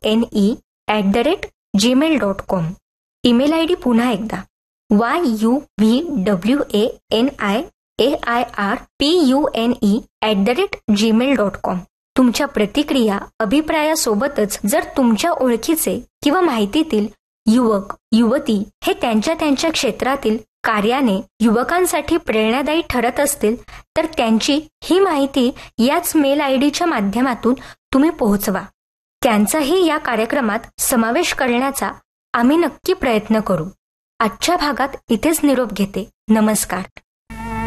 yuvani@gmail.com. Email I D पुन्हा एकदा yuvwaniarpuni@gmail.com. तुमच्या प्रतिक्रिया अभिप्रायासोबतच जर तुमच्या ओळखीचे किंवा माहितीतील युवक युवती हे त्यांच्या क्षेत्रातील कार्याने युवकांसाठी प्रेरणादायी ठरत असतील तर त्यांची ही माहिती याच मेल आय डीच्या माध्यमातून तुम्ही पोहोचवा. त्यांचाही या कार्यक्रमात समावेश करण्याचा आम्ही नक्की प्रयत्न करू. आजच्या भागात इथेच निरोप घेते. नमस्कार.